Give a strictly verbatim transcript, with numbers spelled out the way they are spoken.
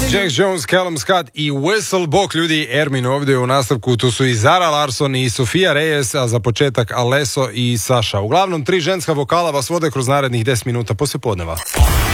Jack Jones, Callum Scott i Whistle. Bok ljudi, Ermin ovdje u nastavku. Tu su i Zara Larsson i Sofia Reyes, a za početak Alesso i Saša. Uglavnom, tri ženska vokala vas vode kroz narednih deset minuta poslijepodneva.